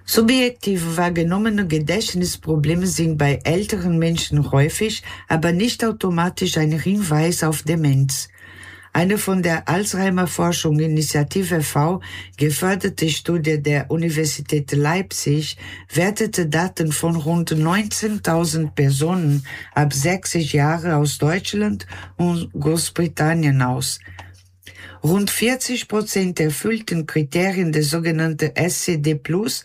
Subjektiv wahrgenommene Gedächtnisprobleme sind bei älteren Menschen häufig, aber nicht automatisch ein Hinweis auf Demenz. Eine von der Alzheimer-Forschung Initiative V geförderte Studie der Universität Leipzig wertete Daten von rund 19.000 Personen ab 60 Jahre aus Deutschland und Großbritannien aus. Rund 40% erfüllten Kriterien der sogenannten SCD+,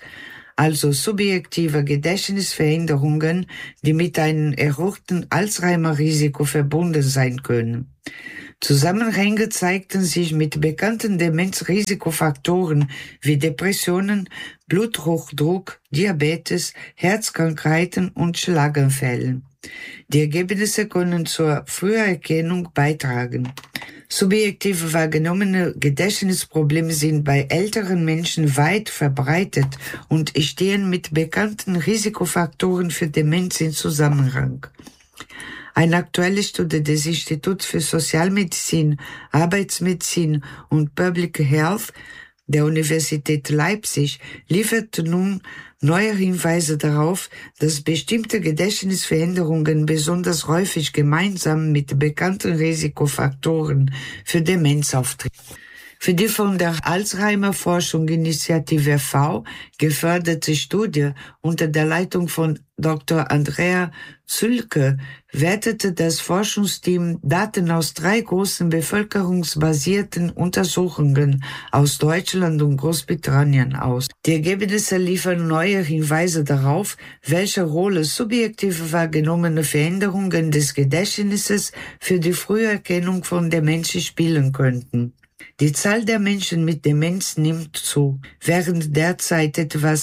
also subjektive Gedächtnisveränderungen, die mit einem erhöhten Alzheimer-Risiko verbunden sein können. Zusammenhänge zeigten sich mit bekannten Demenzrisikofaktoren wie Depressionen, Bluthochdruck, Diabetes, Herzkrankheiten und Schlaganfällen. Die Ergebnisse können zur Früherkennung beitragen. Subjektiv wahrgenommene Gedächtnisprobleme sind bei älteren Menschen weit verbreitet und stehen mit bekannten Risikofaktoren für Demenz in Zusammenhang. Eine aktuelle Studie des Instituts für Sozialmedizin, Arbeitsmedizin und Public Health der Universität Leipzig liefert nun neue Hinweise darauf, dass bestimmte Gedächtnisveränderungen besonders häufig gemeinsam mit bekannten Risikofaktoren für Demenz auftreten. Für die von der Alzheimer-Forschung Initiative V geförderte Studie unter der Leitung von Dr. Andrea Zülke wertete das Forschungsteam Daten aus 3 großen bevölkerungsbasierten Untersuchungen aus Deutschland und Großbritannien aus. Die Ergebnisse liefern neue Hinweise darauf, welche Rolle subjektiv wahrgenommene Veränderungen des Gedächtnisses für die Früherkennung von Demenz spielen könnten. Die Zahl der Menschen mit Demenz nimmt zu. Während derzeit etwa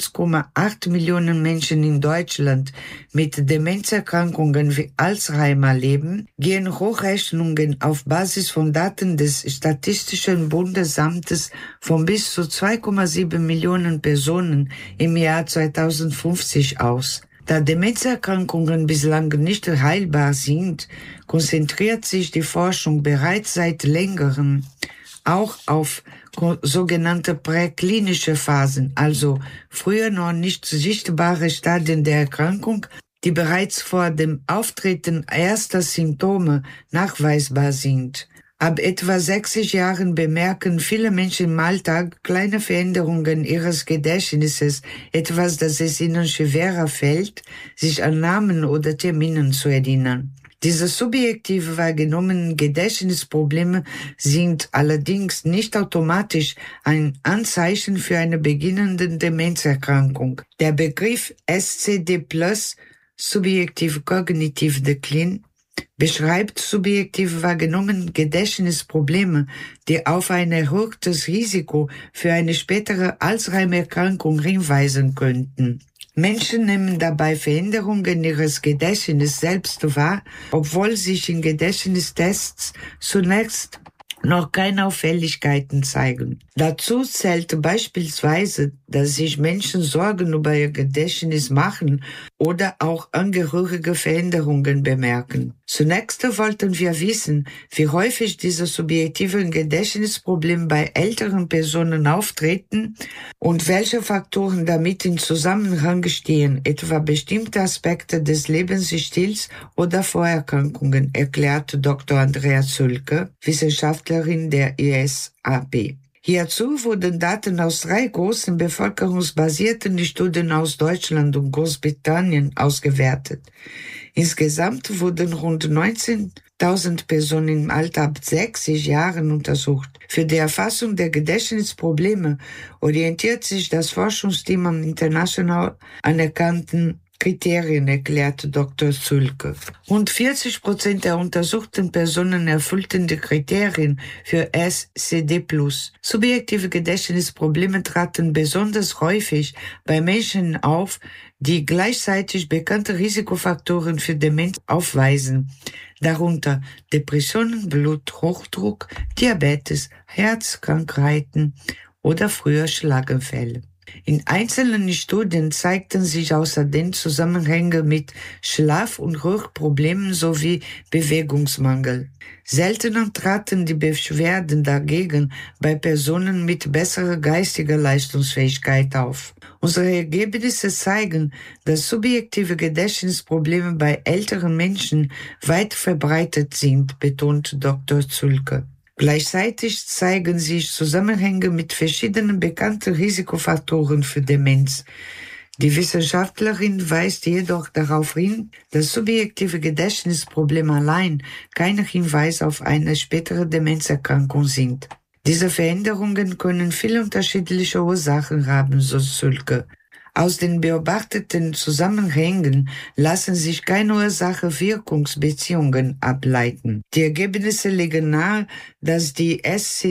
1,8 Millionen Menschen in Deutschland mit Demenzerkrankungen wie Alzheimer leben, gehen Hochrechnungen auf Basis von Daten des Statistischen Bundesamtes von bis zu 2,7 Millionen Personen im Jahr 2050 aus. Da Demenzerkrankungen bislang nicht heilbar sind, konzentriert sich die Forschung bereits seit längerem auch auf sogenannte präklinische Phasen, also früher noch nicht sichtbare Stadien der Erkrankung, die bereits vor dem Auftreten erster Symptome nachweisbar sind. Ab etwa 60 Jahren bemerken viele Menschen im Alltag kleine Veränderungen ihres Gedächtnisses, etwas, das es ihnen schwerer fällt, sich an Namen oder Terminen zu erinnern. Diese subjektiv wahrgenommenen Gedächtnisprobleme sind allerdings nicht automatisch ein Anzeichen für eine beginnende Demenzerkrankung. Der Begriff SCD+, subjektiv Cognitive Decline, beschreibt subjektiv wahrgenommene Gedächtnisprobleme, die auf ein erhöhtes Risiko für eine spätere Alzheimer-Erkrankung hinweisen könnten. Menschen nehmen dabei Veränderungen ihres Gedächtnisses selbst wahr, obwohl sich in Gedächtnistests zunächst noch keine Auffälligkeiten zeigen. Dazu zählt beispielsweise, dass sich Menschen Sorgen über ihr Gedächtnis machen oder auch angehörige Veränderungen bemerken. Zunächst wollten wir wissen, wie häufig diese subjektiven Gedächtnisprobleme bei älteren Personen auftreten und welche Faktoren damit in Zusammenhang stehen, etwa bestimmte Aspekte des Lebensstils oder Vorerkrankungen, erklärte Dr. Andrea Zülke, Wissenschaftlerin der ISAB. Hierzu wurden Daten aus 3 großen bevölkerungsbasierten Studien aus Deutschland und Großbritannien ausgewertet. Insgesamt wurden rund 19.000 Personen im Alter ab 60 Jahren untersucht. Für die Erfassung der Gedächtnisprobleme orientiert sich das Forschungsteam am international anerkannten Kriterien, erklärte Dr. Zülke. Rund 40% der untersuchten Personen erfüllten die Kriterien für SCD+. Subjektive Gedächtnisprobleme traten besonders häufig bei Menschen auf, die gleichzeitig bekannte Risikofaktoren für Demenz aufweisen, darunter Depressionen, Bluthochdruck, Diabetes, Herzkrankheiten oder frühe Schlaganfälle. In einzelnen Studien zeigten sich außerdem Zusammenhänge mit Schlaf- und Ruheproblemen sowie Bewegungsmangel. Seltener traten die Beschwerden dagegen bei Personen mit besserer geistiger Leistungsfähigkeit auf. Unsere Ergebnisse zeigen, dass subjektive Gedächtnisprobleme bei älteren Menschen weit verbreitet sind, betont Dr. Zulke. Gleichzeitig zeigen sich Zusammenhänge mit verschiedenen bekannten Risikofaktoren für Demenz. Die Wissenschaftlerin weist jedoch darauf hin, dass subjektive Gedächtnisprobleme allein kein Hinweis auf eine spätere Demenzerkrankung sind. Diese Veränderungen können viele unterschiedliche Ursachen haben, so Zulke. Aus den beobachteten Zusammenhängen lassen sich keine Ursache-Wirkungsbeziehungen ableiten. Die Ergebnisse legen nahe, dass die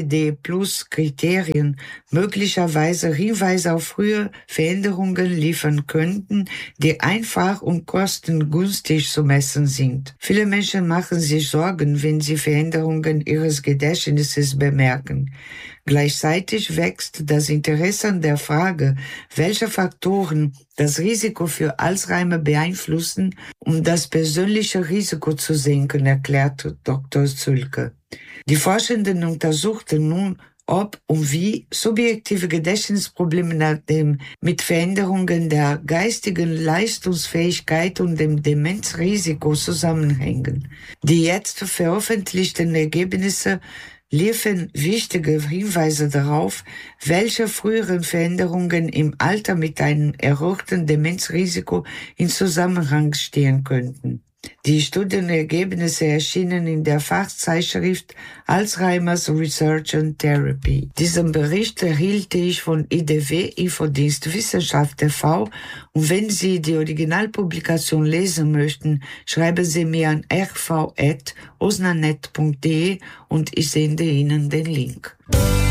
SCD-Plus-Kriterien möglicherweise Hinweise auf frühe Veränderungen liefern könnten, die einfach und kostengünstig zu messen sind. Viele Menschen machen sich Sorgen, wenn sie Veränderungen ihres Gedächtnisses bemerken. Gleichzeitig wächst das Interesse an der Frage, welche Faktoren das Risiko für Alzheimer beeinflussen, um das persönliche Risiko zu senken, erklärt Dr. Zulke. Die Forschenden untersuchten nun, ob und wie subjektive Gedächtnisprobleme mit Veränderungen der geistigen Leistungsfähigkeit und dem Demenzrisiko zusammenhängen. Die jetzt veröffentlichten Ergebnisse liefern wichtige Hinweise darauf, welche früheren Veränderungen im Alter mit einem erhöhten Demenzrisiko in Zusammenhang stehen könnten. Die Studienergebnisse erschienen in der Fachzeitschrift Alzheimer's Research and Therapy. Diesen Bericht erhielt ich von IDW Infodienst Wissenschaft TV, und wenn Sie die Originalpublikation lesen möchten, schreiben Sie mir an rv@osnanet.de und ich sende Ihnen den Link.